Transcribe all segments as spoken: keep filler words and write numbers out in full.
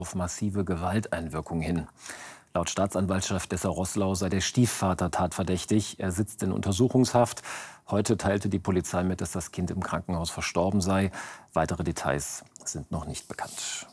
auf massive Gewalteinwirkung hin. Laut Staatsanwaltschaft Dessau-Roßlau sei der Stiefvater tatverdächtig. Er sitzt in Untersuchungshaft. Heute teilte die Polizei mit, dass das Kind im Krankenhaus verstorben sei. Weitere Details sind noch nicht bekannt.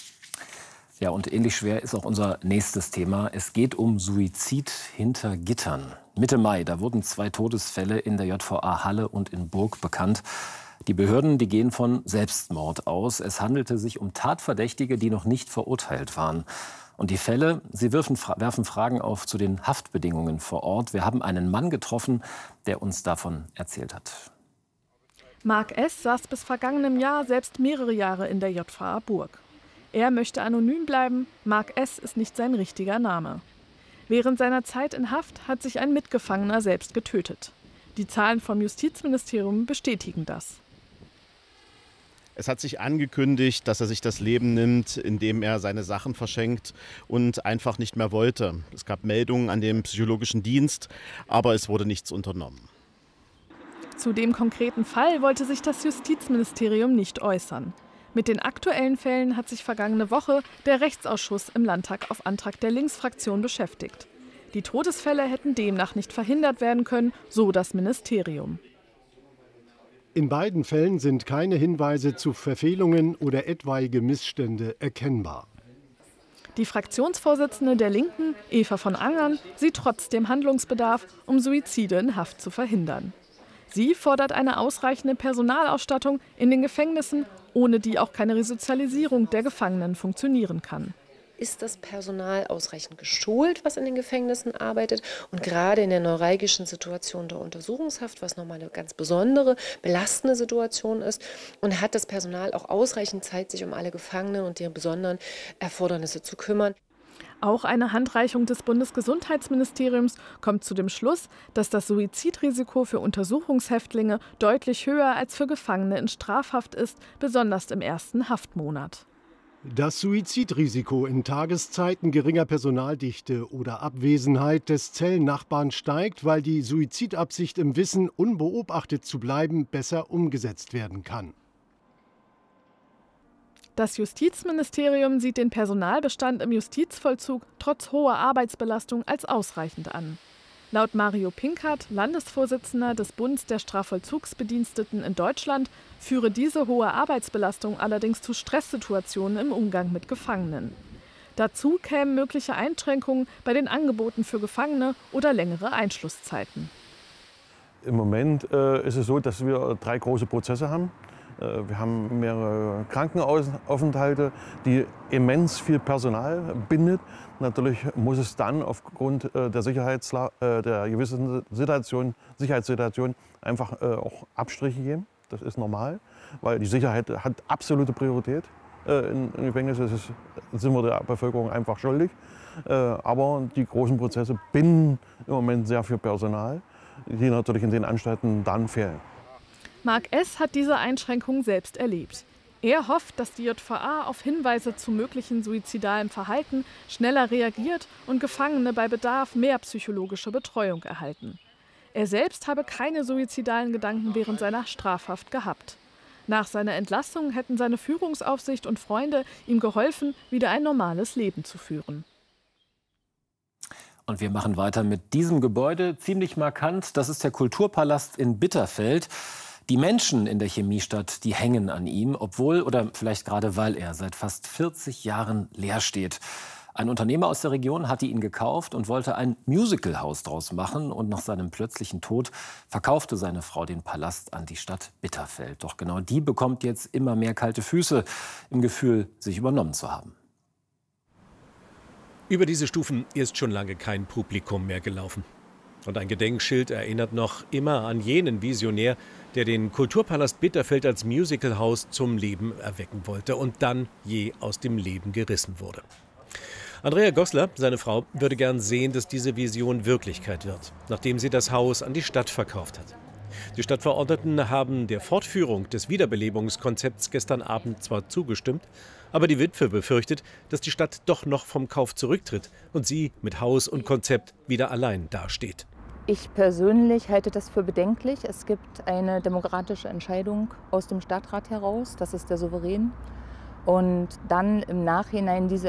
Ja, und ähnlich schwer ist auch unser nächstes Thema. Es geht um Suizid hinter Gittern. Mitte Mai, da wurden zwei Todesfälle in der J V A Halle und in Burg bekannt. Die Behörden, die gehen von Selbstmord aus. Es handelte sich um Tatverdächtige, die noch nicht verurteilt waren. Und die Fälle, sie werfen, werfen Fragen auf zu den Haftbedingungen vor Ort. Wir haben einen Mann getroffen, der uns davon erzählt hat. Mark S. saß bis vergangenem Jahr selbst mehrere Jahre in der J V A Burg. Er möchte anonym bleiben. Mark S. ist nicht sein richtiger Name. Während seiner Zeit in Haft hat sich ein Mitgefangener selbst getötet. Die Zahlen vom Justizministerium bestätigen das. Es hat sich angekündigt, dass er sich das Leben nimmt, indem er seine Sachen verschenkt und einfach nicht mehr wollte. Es gab Meldungen an den psychologischen Dienst, aber es wurde nichts unternommen. Zu dem konkreten Fall wollte sich das Justizministerium nicht äußern. Mit den aktuellen Fällen hat sich vergangene Woche der Rechtsausschuss im Landtag auf Antrag der Linksfraktion beschäftigt. Die Todesfälle hätten demnach nicht verhindert werden können, so das Ministerium. In beiden Fällen sind keine Hinweise zu Verfehlungen oder etwaige Missstände erkennbar. Die Fraktionsvorsitzende der Linken, Eva von Angern, sieht trotzdem Handlungsbedarf, um Suizide in Haft zu verhindern. Sie fordert eine ausreichende Personalausstattung in den Gefängnissen, ohne die auch keine Resozialisierung der Gefangenen funktionieren kann. Ist das Personal ausreichend geschult, was in den Gefängnissen arbeitet? Und gerade in der neuralgischen Situation der Untersuchungshaft, was nochmal eine ganz besondere, belastende Situation ist, und hat das Personal auch ausreichend Zeit, sich um alle Gefangenen und deren besonderen Erfordernisse zu kümmern? Auch eine Handreichung des Bundesgesundheitsministeriums kommt zu dem Schluss, dass das Suizidrisiko für Untersuchungshäftlinge deutlich höher als für Gefangene in Strafhaft ist, besonders im ersten Haftmonat. Das Suizidrisiko in Tageszeiten geringer Personaldichte oder Abwesenheit des Zellennachbarn steigt, weil die Suizidabsicht im Wissen, unbeobachtet zu bleiben, besser umgesetzt werden kann. Das Justizministerium sieht den Personalbestand im Justizvollzug trotz hoher Arbeitsbelastung als ausreichend an. Laut Mario Pinkert, Landesvorsitzender des Bundes der Strafvollzugsbediensteten in Deutschland, führe diese hohe Arbeitsbelastung allerdings zu Stresssituationen im Umgang mit Gefangenen. Dazu kämen mögliche Einschränkungen bei den Angeboten für Gefangene oder längere Einschlusszeiten. Im Moment äh, ist es so, dass wir drei große Prozesse haben. Wir haben mehrere Krankenaufenthalte, die immens viel Personal bindet. Natürlich muss es dann aufgrund der, Sicherheitsla der gewissen Situation, Sicherheitssituation einfach auch Abstriche geben. Das ist normal, weil die Sicherheit hat absolute Priorität in, in Gefängnissen. Das ist, sind wir der Bevölkerung einfach schuldig. Aber die großen Prozesse binden im Moment sehr viel Personal, die natürlich in den Anstalten dann fehlen. Mark S. hat diese Einschränkungen selbst erlebt. Er hofft, dass die J V A auf Hinweise zu möglichen suizidalem Verhalten schneller reagiert und Gefangene bei Bedarf mehr psychologische Betreuung erhalten. Er selbst habe keine suizidalen Gedanken während seiner Strafhaft gehabt. Nach seiner Entlassung hätten seine Führungsaufsicht und Freunde ihm geholfen, wieder ein normales Leben zu führen. Und wir machen weiter mit diesem Gebäude, ziemlich markant. Das ist der Kulturpalast in Bitterfeld. Die Menschen in der Chemiestadt, die hängen an ihm, obwohl oder vielleicht gerade weil er seit fast vierzig Jahren leer steht. Ein Unternehmer aus der Region hatte ihn gekauft und wollte ein Musicalhaus draus machen. Und nach seinem plötzlichen Tod verkaufte seine Frau den Palast an die Stadt Bitterfeld. Doch genau die bekommt jetzt immer mehr kalte Füße im Gefühl, sich übernommen zu haben. Über diese Stufen ist schon lange kein Publikum mehr gelaufen. Und ein Gedenkschild erinnert noch immer an jenen Visionär, der den Kulturpalast Bitterfeld als Musicalhaus zum Leben erwecken wollte und dann je aus dem Leben gerissen wurde. Andrea Gossler, seine Frau, würde gern sehen, dass diese Vision Wirklichkeit wird, nachdem sie das Haus an die Stadt verkauft hat. Die Stadtverordneten haben der Fortführung des Wiederbelebungskonzepts gestern Abend zwar zugestimmt, aber die Witwe befürchtet, dass die Stadt doch noch vom Kauf zurücktritt und sie mit Haus und Konzept wieder allein dasteht. Ich persönlich halte das für bedenklich. Es gibt eine demokratische Entscheidung aus dem Stadtrat heraus, das ist der Souverän. Und dann im Nachhinein diese